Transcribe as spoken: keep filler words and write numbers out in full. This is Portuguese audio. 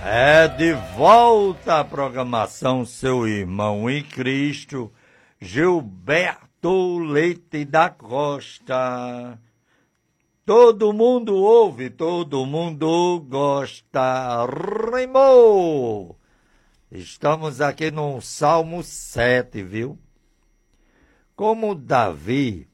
É de volta à programação, seu irmão em Cristo, Gilberto Leite da Costa. Todo mundo ouve, todo mundo gosta. Rimou! Estamos aqui no Salmo sete, viu? Como Davi